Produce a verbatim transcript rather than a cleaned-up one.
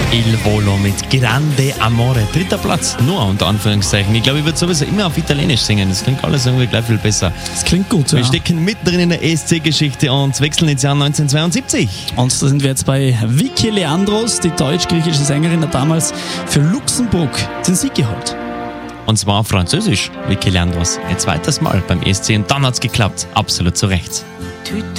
Il Volo mit Grande Amore. Dritter Platz, nur unter Anführungszeichen. Ich glaube, ich würde sowieso immer auf Italienisch singen. Das klingt alles irgendwie gleich viel besser. Das klingt gut, Wir ja. stecken mittendrin in der E S C-Geschichte und wechseln ins Jahr neunzehnhundertzweiundsiebzig. Und da sind wir jetzt bei Vicky Leandros, die deutsch-griechische Sängerin, hat damals für Luxemburg den Sieg geholt. Und zwar auf Französisch, Vicky Leandros. Ein zweites Mal beim E S C und dann hat's geklappt. Absolut zu Recht. Tu